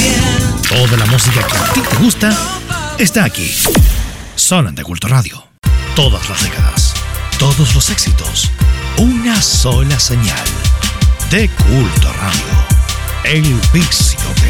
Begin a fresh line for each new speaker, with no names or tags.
Toda la música que a ti te gusta está aquí. Solo en De Culto Radio. Todas las décadas, todos los éxitos, una sola señal. De Culto Radio. El vicio del